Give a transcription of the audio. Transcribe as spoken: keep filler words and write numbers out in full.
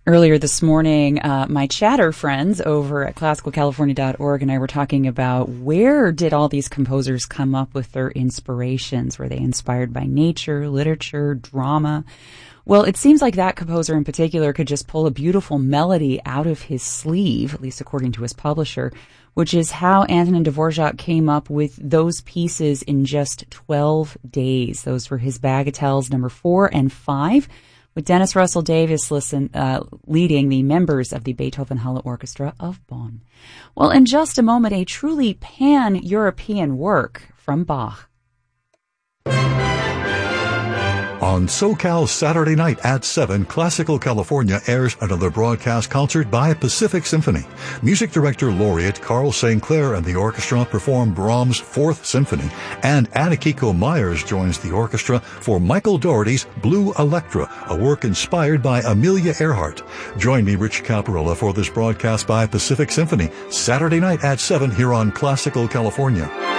Earlier this morning, uh, my chatter friends over at classical california dot org and I were talking about where did all these composers come up with their inspirations? Were they inspired by nature, literature, drama? Well, it seems like that composer in particular could just pull a beautiful melody out of his sleeve, at least according to his publisher, which is how Antonin Dvorak came up with those pieces in just twelve days. Those were his bagatelles number four and five, with Dennis Russell Davis listen, uh, leading the members of the Beethoven Halle Orchestra of Bonn. Well, in just a moment, a truly pan-European work from Bach. On SoCal Saturday night at seven, Classical California airs another broadcast concert by Pacific Symphony. Music director laureate Carl Saint Clair and the orchestra perform Brahms' Fourth Symphony, and Akihiko Myers joins the orchestra for Michael Dougherty's Blue Electra, a work inspired by Amelia Earhart. Join me, Rich Caparella, for this broadcast by Pacific Symphony, Saturday night at seven here on Classical California.